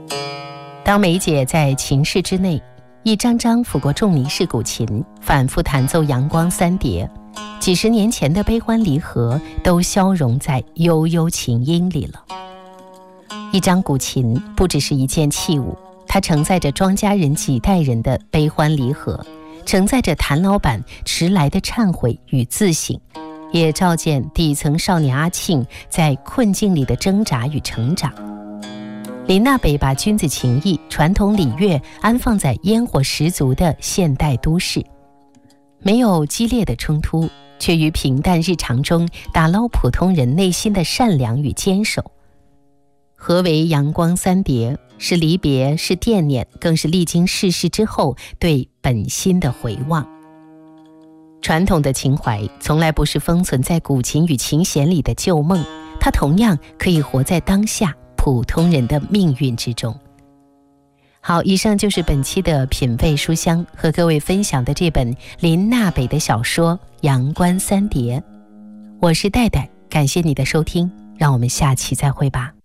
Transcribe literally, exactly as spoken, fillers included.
当梅姐在琴室之内一张张抚过仲尼式古琴，反复弹奏阳光三叠，几十年前的悲欢离合都消融在悠悠琴音里了。一张古琴不只是一件器物，它承载着庄稼人几代人的悲欢离合，承载着谭老板迟来的忏悔与自省，也照见底层少年阿庆在困境里的挣扎与成长。林娜北把君子情谊、传统礼乐安放在烟火十足的现代都市，没有激烈的冲突，却于平淡日常中打捞普通人内心的善良与坚守。何为阳光三叠？是离别，是惦念，更是历经世事之后对本心的回望。传统的情怀从来不是封存在古琴与琴弦里的旧梦，它同样可以活在当下普通人的命运之中。好，以上就是本期的品味书香，和各位分享的这本林娜北的小说《阳关三叠》。我是戴戴，感谢你的收听，让我们下期再会吧。